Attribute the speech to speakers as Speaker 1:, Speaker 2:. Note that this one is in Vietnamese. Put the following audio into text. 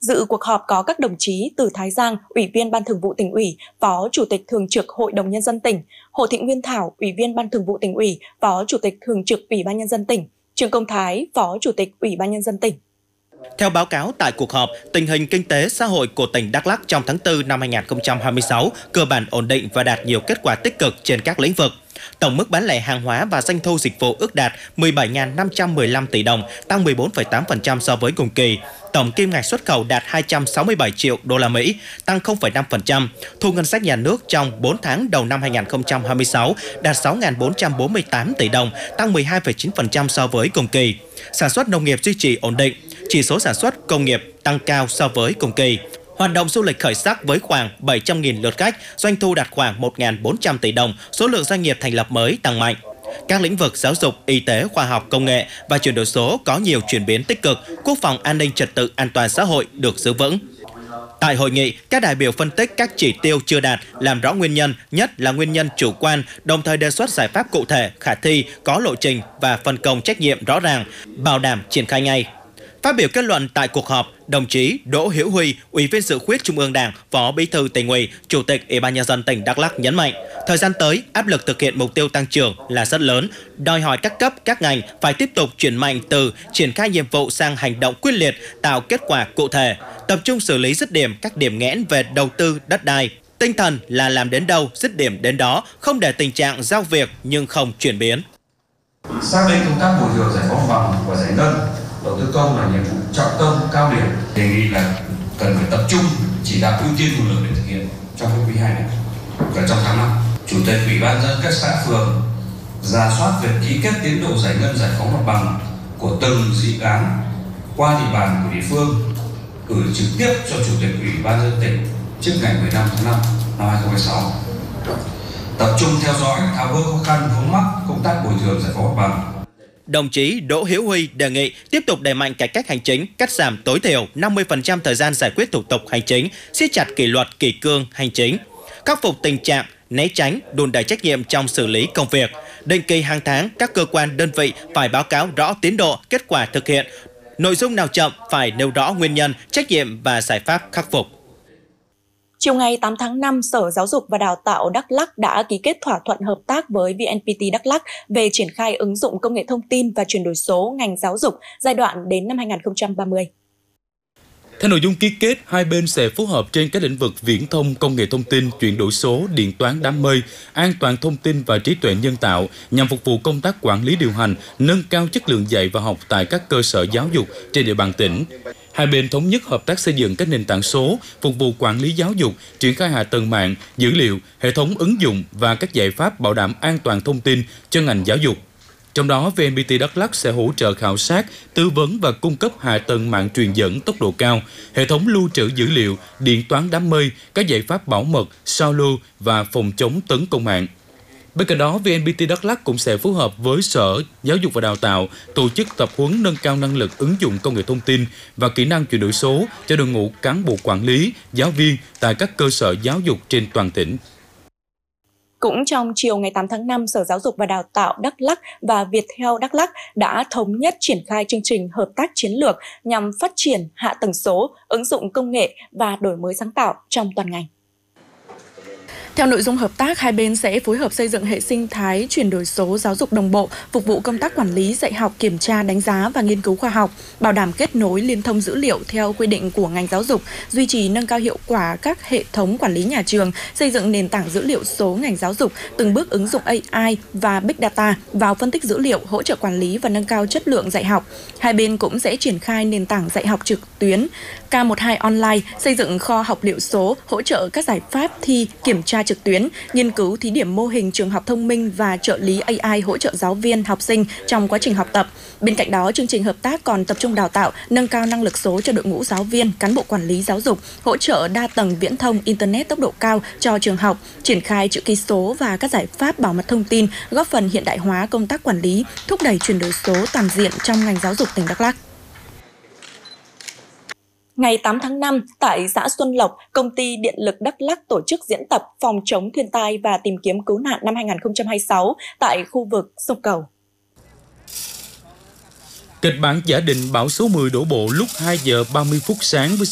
Speaker 1: Dự cuộc họp có các đồng chí Từ Thái Giang, Ủy viên Ban Thường vụ Tỉnh ủy, Phó Chủ tịch Thường trực Hội đồng Nhân dân tỉnh, Hồ Thị Nguyên Thảo, Ủy viên Ban Thường vụ Tỉnh ủy, Phó Chủ tịch Thường trực Ủy ban Nhân dân tỉnh, Trương Công Thái, Phó Chủ tịch Ủy ban Nhân dân tỉnh.
Speaker 2: Theo báo cáo tại cuộc họp, tình hình kinh tế xã hội của tỉnh Đắk Lắk trong tháng 4 năm 2026 cơ bản ổn định và đạt nhiều kết quả tích cực trên các lĩnh vực. Tổng mức bán lẻ hàng hóa và doanh thu dịch vụ ước đạt 17.515 tỷ đồng, tăng 14,8% so với cùng kỳ. Tổng kim ngạch xuất khẩu đạt 267 triệu đô la Mỹ, tăng 0,5%. Thu ngân sách nhà nước trong 4 tháng đầu năm 2026 đạt 6.448 tỷ đồng, tăng 12,9% so với cùng kỳ. Sản xuất nông nghiệp duy trì ổn định, chỉ số sản xuất công nghiệp tăng cao so với cùng kỳ. Hoạt động du lịch khởi sắc với khoảng 700.000 lượt khách, doanh thu đạt khoảng 1.400 tỷ đồng, số lượng doanh nghiệp thành lập mới tăng mạnh. Các lĩnh vực giáo dục, y tế, khoa học, công nghệ và chuyển đổi số có nhiều chuyển biến tích cực, quốc phòng an ninh trật tự an toàn xã hội được giữ vững. Tại hội nghị, các đại biểu phân tích các chỉ tiêu chưa đạt, làm rõ nguyên nhân, nhất là nguyên nhân chủ quan, đồng thời đề xuất giải pháp cụ thể, khả thi, có lộ trình và phân công trách nhiệm rõ ràng, bảo đảm triển khai ngay. Phát biểu kết luận tại cuộc họp, đồng chí Đỗ Hữu Huy, Ủy viên Dự khuyết Trung ương Đảng, Phó Bí thư Tỉnh ủy, Chủ tịch Ủy ban Nhân dân tỉnh Đắk Lắk nhấn mạnh, thời gian tới áp lực thực hiện mục tiêu tăng trưởng là rất lớn, đòi hỏi các cấp, các ngành phải tiếp tục chuyển mạnh từ triển khai nhiệm vụ sang hành động quyết liệt, tạo kết quả cụ thể, tập trung xử lý dứt điểm các điểm nghẽn về đầu tư đất đai. Tinh thần là làm đến đâu, dứt điểm đến đó, không để tình trạng giao việc nhưng không chuyển biến.
Speaker 3: Xác định công tác bồi thường giải phóng mặt bằng và giải ngân đầu tư công là nhiệm vụ trọng tâm cao điểm, đề nghị là cần phải tập trung chỉ đạo ưu tiên nguồn lực để thực hiện trong quý 2 này và trong tháng 5. Chủ tịch Ủy ban nhân dân các xã phường rà soát việc ký kết tiến độ giải ngân giải phóng mặt bằng của từng dự án qua địa bàn của địa phương, gửi trực tiếp cho Chủ tịch Ủy ban nhân dân tỉnh trước ngày 15 tháng 5 năm 2026. Tập trung theo dõi, tháo gỡ khó khăn vướng mắc công tác bồi thường giải phóng mặt bằng.
Speaker 2: Đồng chí Đỗ Hữu Huy đề nghị tiếp tục đẩy mạnh cải cách hành chính, cắt giảm tối thiểu 50% thời gian giải quyết thủ tục hành chính, siết chặt kỷ luật kỷ cương hành chính, khắc phục tình trạng né tránh, đùn đẩy trách nhiệm trong xử lý công việc. Định kỳ hàng tháng, các cơ quan đơn vị phải báo cáo rõ tiến độ, kết quả thực hiện. Nội dung nào chậm phải nêu rõ nguyên nhân, trách nhiệm và giải pháp khắc phục.
Speaker 1: Chiều ngày 8 tháng 5, Sở Giáo dục và Đào tạo Đắk Lắk đã ký kết thỏa thuận hợp tác với VNPT Đắk Lắk về triển khai ứng dụng công nghệ thông tin và chuyển đổi số ngành giáo dục giai đoạn đến năm 2030.
Speaker 4: Theo nội dung ký kết, hai bên sẽ phối hợp trên các lĩnh vực viễn thông, công nghệ thông tin, chuyển đổi số, điện toán đám mây, an toàn thông tin và trí tuệ nhân tạo nhằm phục vụ công tác quản lý điều hành, nâng cao chất lượng dạy và học tại các cơ sở giáo dục trên địa bàn tỉnh. Hai bên thống nhất hợp tác xây dựng các nền tảng số, phục vụ quản lý giáo dục, triển khai hạ tầng mạng, dữ liệu, hệ thống ứng dụng và các giải pháp bảo đảm an toàn thông tin cho ngành giáo dục. Trong đó, VNPT Đắk Lắk sẽ hỗ trợ khảo sát, tư vấn và cung cấp hạ tầng mạng truyền dẫn tốc độ cao, hệ thống lưu trữ dữ liệu, điện toán đám mây, các giải pháp bảo mật, sao lưu và phòng chống tấn công mạng. Bên cạnh đó, VNPT Đắk Lắk cũng sẽ phối hợp với Sở Giáo dục và Đào tạo tổ chức tập huấn nâng cao năng lực ứng dụng công nghệ thông tin và kỹ năng chuyển đổi số cho đội ngũ cán bộ quản lý, giáo viên tại các cơ sở giáo dục trên toàn tỉnh.
Speaker 1: Cũng trong chiều ngày 8 tháng 5, Sở Giáo dục và Đào tạo Đắk Lắk và Viettel Đắk Lắk đã thống nhất triển khai chương trình hợp tác chiến lược nhằm phát triển hạ tầng số, ứng dụng công nghệ và đổi mới sáng tạo trong toàn ngành. Theo nội dung hợp tác, hai bên sẽ phối hợp xây dựng hệ sinh thái chuyển đổi số giáo dục đồng bộ, phục vụ công tác quản lý, dạy học, kiểm tra, đánh giá và nghiên cứu khoa học, bảo đảm kết nối liên thông dữ liệu theo quy định của ngành giáo dục, duy trì nâng cao hiệu quả các hệ thống quản lý nhà trường, xây dựng nền tảng dữ liệu số ngành giáo dục, từng bước ứng dụng AI và Big Data vào phân tích dữ liệu, hỗ trợ quản lý và nâng cao chất lượng dạy học. Hai bên cũng sẽ triển khai nền tảng dạy học trực tuyến K12 Online, xây dựng kho học liệu số, hỗ trợ các giải pháp thi, kiểm tra trực tuyến, nghiên cứu thí điểm mô hình trường học thông minh và trợ lý AI hỗ trợ giáo viên, học sinh trong quá trình học tập. Bên cạnh đó, chương trình hợp tác còn tập trung đào tạo, nâng cao năng lực số cho đội ngũ giáo viên, cán bộ quản lý giáo dục, hỗ trợ đa tầng viễn thông Internet tốc độ cao cho trường học, triển khai chữ ký số và các giải pháp bảo mật thông tin, góp phần hiện đại hóa công tác quản lý, thúc đẩy chuyển đổi số toàn diện trong ngành giáo dục tỉnh Đắk Lắk. Ngày 8 tháng 5, tại xã Xuân Lộc, Công ty Điện lực Đắk Lắk tổ chức diễn tập phòng chống thiên tai và tìm kiếm cứu nạn năm 2026 tại khu vực sông Cầu.
Speaker 4: Kịch bản giả định bão số 10 đổ bộ lúc 2 giờ 30 phút sáng với